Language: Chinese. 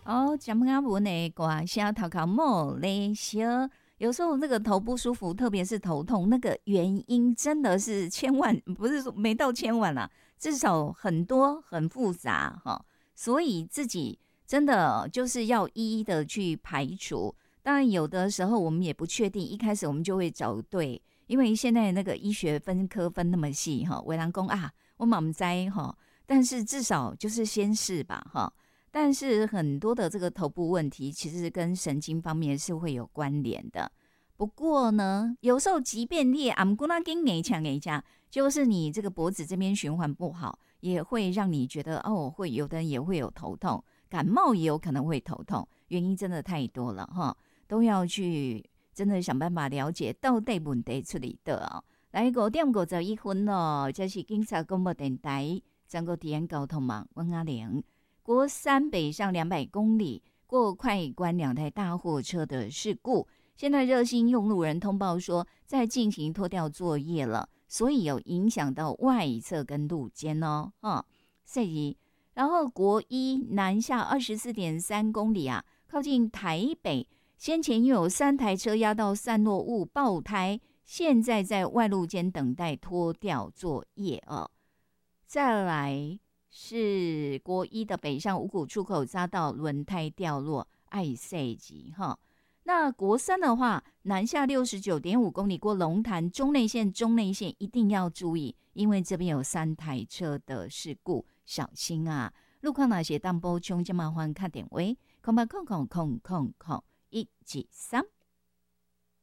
哦，讲阿文的歌声头壳莫咧烧，有时候那个头不舒服，特别是头痛，那个原因真的是千万，不是说没到千万啦，至少很多很复杂哈，所以自己真的就是要一一的去排除。当然，有的时候我们也不确定，一开始我们就会找对，因为现在那个医学分科分那么细哈，为人讲啊，我嘛不知哈，但是至少就是先试吧哈。但是很多的这个头部问题，其实跟神经方面是会有关联的。不过呢，有时候即便你俺姑那跟你抢一下，就是你这个脖子这边循环不好，也会让你觉得哦，会有的人也会有头痛，感冒也有可能会头痛，原因真的太多了哈，都要去真的想办法了解到底问题出里的啊、来5:51咯，这是警察广播电台全国体验交通网，温阿玲。国三北上200公里过快关两台大货车的事故，现在热心用路人通报说，在进行拖吊作业了，所以有影响到外侧跟路肩哦。所以，然后国一南下24.3公里啊，靠近台北，先前又有3台车压到散落物爆胎，现在在外路间等待拖吊作业哦。再来是国一的北上五股出口匝道轮胎掉落，爱塞级哈。那国三的话，南下69.5公里过龙潭中内线一定要注意，因为这边有3台车的事故，小心啊！路况那些当补充，就麻烦看点位，08000173。